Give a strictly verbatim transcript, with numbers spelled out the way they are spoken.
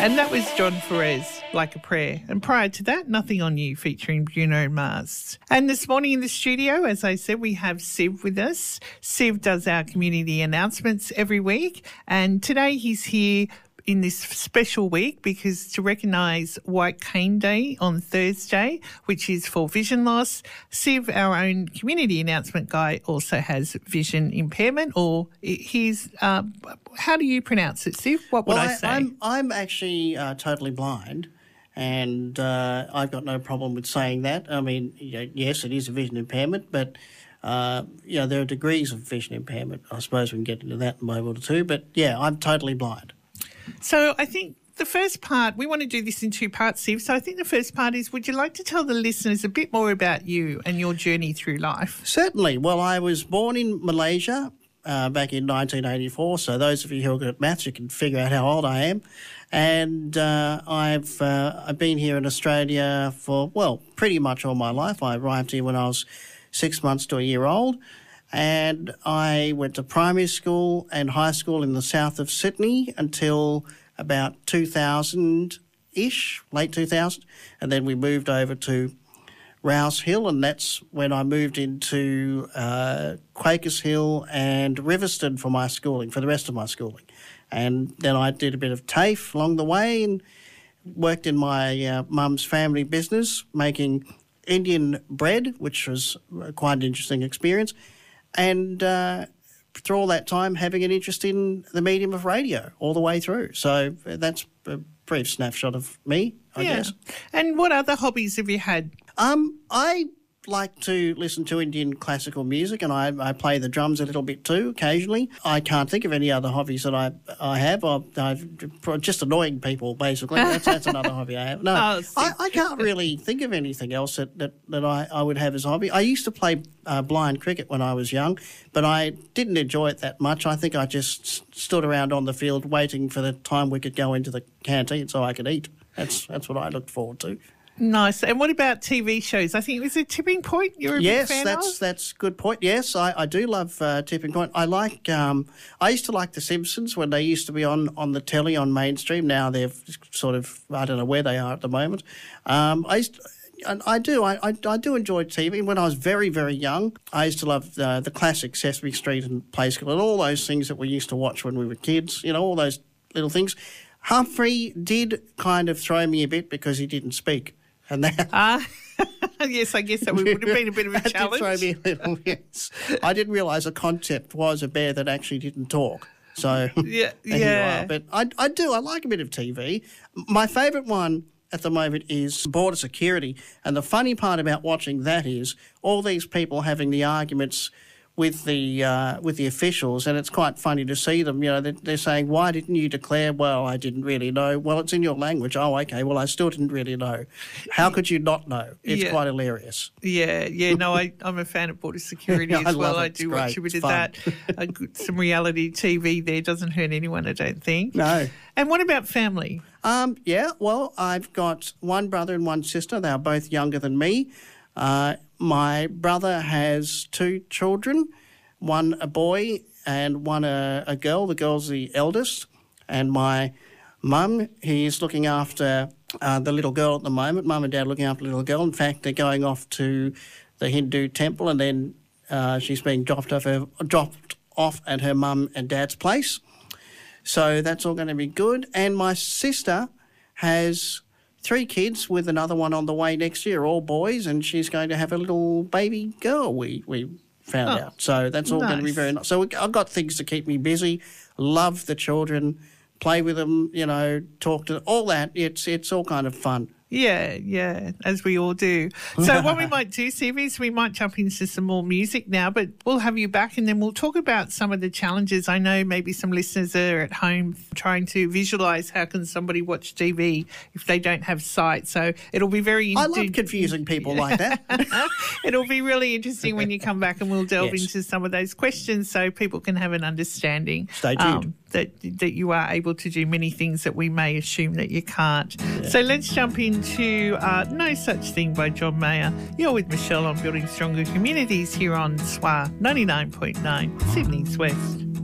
And that was John Ferez, Like a Prayer. And prior to that, Nothing on You, featuring Bruno Mars. And this morning in the studio, as I said, we have Siv with us. Siv does our community announcements every week. And today he's here in this special week because to recognise White Cane Day on Thursday, which is for vision loss. Siv, our own community announcement guy, also has vision impairment, or he's, uh, how do you pronounce it, Siv? What would well, I say? I'm, I'm actually uh, totally blind, and uh, I've got no problem with saying that. I mean, you know, yes, it is a vision impairment, but uh, you know, there are degrees of vision impairment. I suppose we can get into that in a moment or two, but yeah, I'm totally blind. So I think the first part, we want to do this in two parts, Siv. So I think the first part is, would you like to tell the listeners a bit more about you and your journey through life? Certainly. Well, I was born in Malaysia uh, back in nineteen eighty-four, so those of you who are good at maths, you can figure out how old I am. And uh, I've uh, I've been here in Australia for, well, pretty much all my life. I arrived here when I was six months to a year old. And I went to primary school and high school in the south of Sydney until about two thousand-ish, late two thousand. And then we moved over to Rouse Hill, and that's when I moved into uh, Quakers Hill and Riverstone for my schooling, for the rest of my schooling. And then I did a bit of TAFE along the way and worked in my uh, mum's family business making Indian bread, which was quite an interesting experience. And uh, through all that time, having an interest in the medium of radio all the way through. So that's a brief snapshot of me, I yeah. guess. And what other hobbies have you had? Um, I like to listen to Indian classical music, and I, I play the drums a little bit too occasionally. I can't think of any other hobbies that I I have. I, I've just annoying people, basically. That's, that's another hobby I have. No, oh, I, I can't really think of anything else that, that, that I, I would have as a hobby. I used to play uh, blind cricket when I was young, but I didn't enjoy it that much. I think I just stood around on the field waiting for the time we could go into the canteen so I could eat. That's that's what I looked forward to. Nice. And what about T V shows? I think it was a Tipping Point you're a yes, big fan that's of? that's a good point. Yes, I, I do love uh, Tipping Point. I like. Um, I used to like The Simpsons when they used to be on, on the telly on mainstream. Now they've sort of, I don't know where they are at the moment. Um, I used to, and I do. I, I I do enjoy T V. When I was very, very young, I used to love uh, the classic Sesame Street and Play School and all those things that we used to watch when we were kids. You know, all those little things. Humphrey did kind of throw me a bit because he didn't speak. And that, uh, yes, I guess that would have been a bit of a that challenge. Did throw me a little, yes. I didn't realise the concept was a bear that actually didn't talk. So yeah, yeah. But I, I do. I like a bit of T V. My favourite one at the moment is Border Security, and the funny part about watching that is all these people having the arguments with the uh, with the officials, and it's quite funny to see them. You know, they're, they're saying, "Why didn't you declare?" Well, I didn't really know. Well, it's in your language. Oh, okay. Well, I still didn't really know. How could you not know? It's yeah. quite hilarious. Yeah, yeah. No, I, I'm a fan of Border Security as I well. love it. I It's do great. watch a bit It's of fun. that. A good, some reality T V there doesn't hurt anyone, I don't think. No. And what about family? Um, yeah. Well, I've got one brother and one sister. They are both younger than me. Uh, my brother has two children. One a boy and one a, a girl. The girl's the eldest. And my mum, he's looking after uh, the little girl at the moment. Mum and dad are looking after the little girl. In fact, they're going off to the Hindu temple, and then uh, she's being dropped off, her, dropped off at her mum and dad's place. So that's all going to be good. And my sister has three kids with another one on the way next year, all boys, and she's going to have a little baby girl, we we found oh, out. So that's all nice. going to be very nice. So I've got things to keep me busy, love the children, play with them, you know, talk to them, all that. It's, it's all kind of fun. Yeah, yeah, as we all do. So what we might do, Steve, is we might jump into some more music now, but we'll have you back and then we'll talk about some of the challenges. I know maybe some listeners are at home trying to visualise how can somebody watch T V if they don't have sight. So it'll be very... I love confusing people like that. It'll be really interesting when you come back and we'll delve Yes. into some of those questions so people can have an understanding. Stay tuned. Um, that that you are able to do many things that we may assume that you can't. Yeah. So let's jump into uh, No Such Thing by John Mayer. You're with Michelle on Building Stronger Communities here on S W A ninety-nine point nine, Sydney's West.